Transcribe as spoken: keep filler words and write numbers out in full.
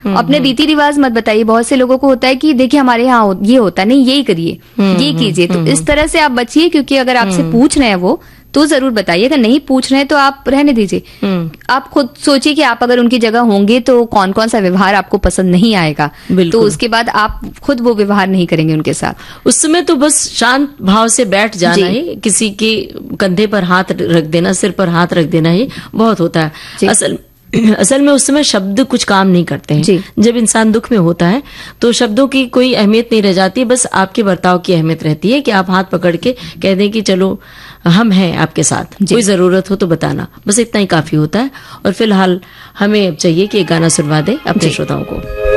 अपने रीति रिवाज मत बताइए। बहुत से लोगों को होता है कि देखिए हमारे यहाँ ये होता है, नहीं यही करिए, ये कीजिए। तो इस तरह से आप बचिए, क्योंकि अगर आपसे पूछ रहे हैं वो तो जरूर बताइए, अगर नहीं पूछ रहे हैं तो आप रहने दीजिए। आप खुद सोचिए कि आप अगर उनकी जगह होंगे तो कौन कौन सा व्यवहार आपको पसंद नहीं आएगा, तो उसके बाद आप खुद वो व्यवहार नहीं करेंगे उनके साथ। उस समय तो बस शांत भाव से बैठ जाना है, किसी के कंधे पर हाथ रख देना, सिर पर हाथ रख देना ही बहुत होता है। असल असल में उस समय शब्द कुछ काम नहीं करते हैं। जब इंसान दुख में होता है तो शब्दों की कोई अहमियत नहीं रह जाती, बस आपके बर्ताव की अहमियत रहती है कि आप हाथ पकड़ के कह दें कि चलो हम हैं आपके साथ, कोई जरूरत हो तो बताना, बस इतना ही काफी होता है। और फिलहाल हमें अब चाहिए कि एक गाना सुनवा दे अपने श्रोताओं को।